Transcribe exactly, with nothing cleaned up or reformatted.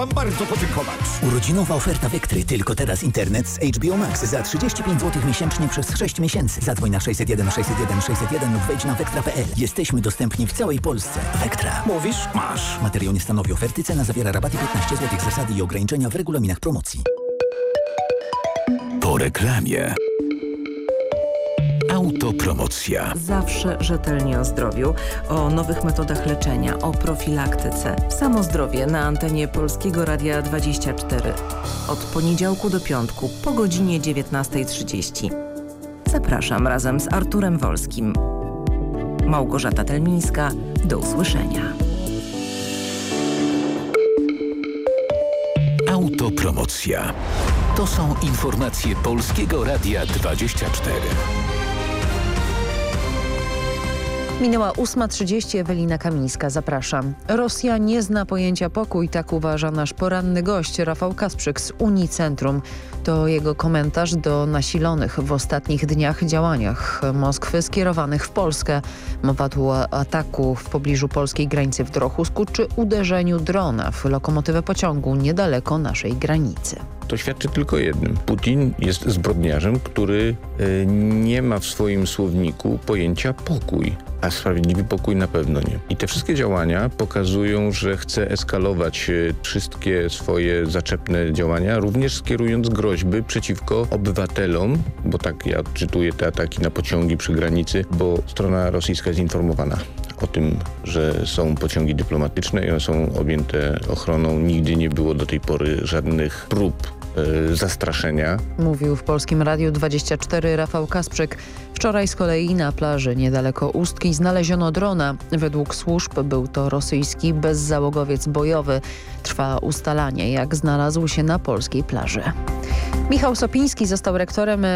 Mam bardzo podziękować. Urodzinowa oferta Vectry. Tylko teraz internet z H B O Max za trzydzieści pięć złotych miesięcznie przez sześć miesięcy. Zadzwoń na sześćset jeden sześćset jeden sześćset jeden lub wejdź na vectra kropka p l. Jesteśmy dostępni w całej Polsce. Vectra. Mówisz? Masz. Materiał nie stanowi oferty. Cena zawiera rabaty piętnaście złotych. Zasady i ograniczenia w regulaminach promocji. Po reklamie. Autopromocja. Zawsze rzetelnie o zdrowiu, o nowych metodach leczenia, o profilaktyce. Samo zdrowie na antenie Polskiego Radia dwadzieścia cztery. Od poniedziałku do piątku po godzinie dziewiętnastej trzydzieści. Zapraszam razem z Arturem Wolskim. Małgorzata Telmińska. Do usłyszenia. Autopromocja. To są informacje Polskiego Radia dwadzieścia cztery. Minęła ósma trzydzieści, Ewelina Kamińska, zapraszam. Rosja nie zna pojęcia pokój, tak uważa nasz poranny gość Rafał Kasprzyk z Unicentrum. To jego komentarz do nasilonych w ostatnich dniach działaniach Moskwy skierowanych w Polskę. Mowa tu o ataku w pobliżu polskiej granicy w Drochusku czy uderzeniu drona w lokomotywę pociągu niedaleko naszej granicy. To świadczy tylko jednym. Putin jest zbrodniarzem, który y, nie ma w swoim słowniku pojęcia pokój, a sprawiedliwy pokój na pewno nie. I te wszystkie działania pokazują, że chce eskalować y, wszystkie swoje zaczepne działania, również skierując groźby przeciwko obywatelom, bo tak ja odczytuję te ataki na pociągi przy granicy, bo strona rosyjska jest informowana o tym, że są pociągi dyplomatyczne i one są objęte ochroną. Nigdy nie było do tej pory żadnych prób y, zastraszenia. Mówił w Polskim Radiu dwadzieścia cztery Rafał Kasprzyk. Wczoraj z kolei na plaży niedaleko Ustki znaleziono drona. Według służb był to rosyjski bezzałogowiec bojowy. Trwa ustalanie, jak znalazł się na polskiej plaży. Michał Sopiński został rektorem